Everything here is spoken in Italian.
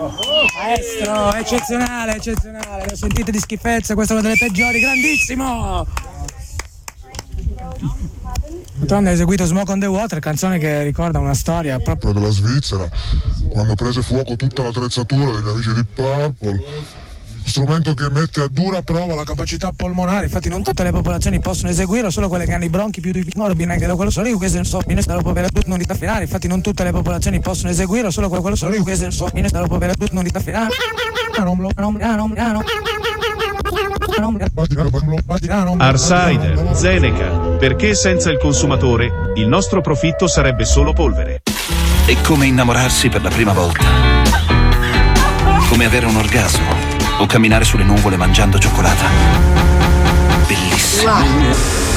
Maestro, eccezionale. Lo sentite di schifezza, questa è una delle peggiori, grandissimo. D'altronde ha eseguito Smoke on the Water, canzone che ricorda una storia proprio della Svizzera, quando prese fuoco tutta l'attrezzatura degli amici di Purple, strumento che mette a dura prova la capacità polmonare. Infatti non tutte le popolazioni possono eseguirlo, solo quelle che hanno i bronchi più morbidi, anche da quello solo io, questo non so, fine dalla povera tut non di affinare. Infatti non tutte le popolazioni possono eseguirlo, solo quello solo io, questo non so, fine dalla povera tut non di affinare. Arsider, Zeneca, perché senza il consumatore il nostro profitto sarebbe solo polvere. È come innamorarsi per la prima volta, come avere un orgasmo o camminare sulle nuvole mangiando cioccolata. Bellissimo.